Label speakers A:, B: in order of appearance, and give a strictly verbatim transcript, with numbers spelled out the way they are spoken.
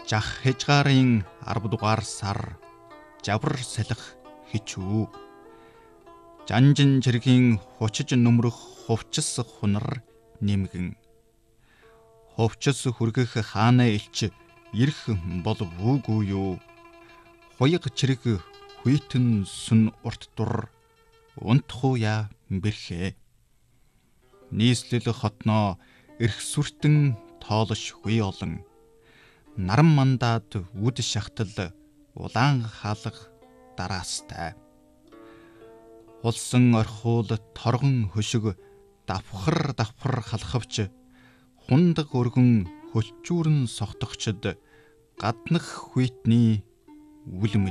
A: Жах хязгаарын арав дугаар сар жавар салхи хичүү. Жанжин чиргийн хучиж нүмрэх хувцас хунар нэмгэн. Хувцас хүргэх хаана илч ирэх бол вүүгүй юу. Хуйг чирэг хүйтэн сүн урт дур унтхуя бэрхэ. Нийслэл хотноо эрх сүртэн тоолш хүй олон. Наран мандаад үд шахтал улаан хаалга дараастай. Улсан орхиул торгон хөшиг давхар давхар халахвч хундаг өргөн хөлчүүрэн согтогчд гаднах хүйтний үлм